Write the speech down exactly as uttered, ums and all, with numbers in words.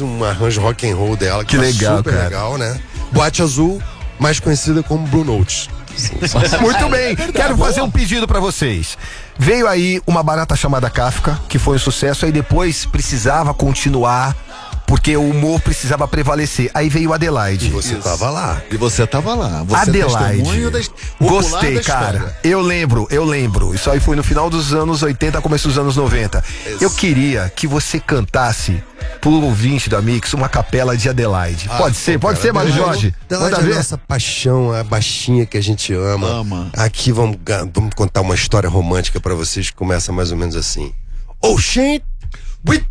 um arranjo rock and roll dela. Que tá legal, super cara. legal, né? Boate Azul, mais conhecida como Blue Notes. Muito bem, quero fazer um pedido pra vocês. Veio aí uma barata chamada Kafka, que foi um sucesso, aí depois precisava continuar, porque o humor precisava prevalecer. Aí veio Adelaide. E você Isso. tava lá. E você tava lá. Você Adelaide. testemunho da, popular Gostei, da cara. história. Eu lembro, eu lembro. Isso aí foi no final dos anos oitenta, começo dos anos noventa. Isso. Eu queria que você cantasse pro ouvinte da Mix uma capela de Adelaide. Ah, pode ser, pô, pode cara, ser, Mário Adelaide- Jorge. Adelaide Manda é a ver. nossa paixão, a baixinha que a gente ama. Ama. Aqui vamos, ga- vamos contar uma história romântica pra vocês que começa mais ou menos assim. Oh, shit, we